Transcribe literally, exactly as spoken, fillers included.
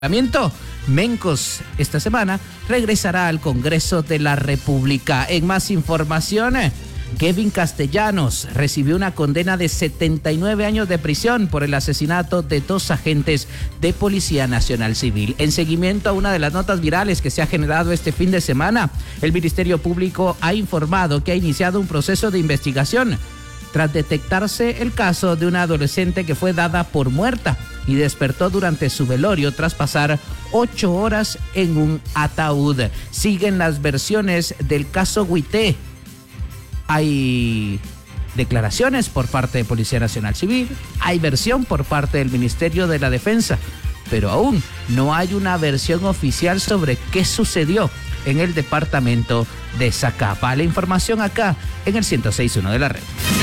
Mencos esta semana regresará al Congreso de la República. En más información, Kevin Castellanos recibió una condena de setenta y nueve años de prisión por el asesinato de dos agentes de Policía Nacional Civil. En seguimiento a una de las notas virales que se ha generado este fin de semana, el Ministerio Público ha informado que ha iniciado un proceso de investigación tras detectarse el caso de una adolescente que fue dada por muerta y despertó durante su velorio tras pasar ocho horas en un ataúd. Siguen las versiones del caso Huité. Hay declaraciones por parte de Policía Nacional Civil, hay versión por parte del Ministerio de la Defensa, pero aún no hay una versión oficial sobre qué sucedió en el departamento de Zacapa. La información acá en el ciento seis punto uno de la red.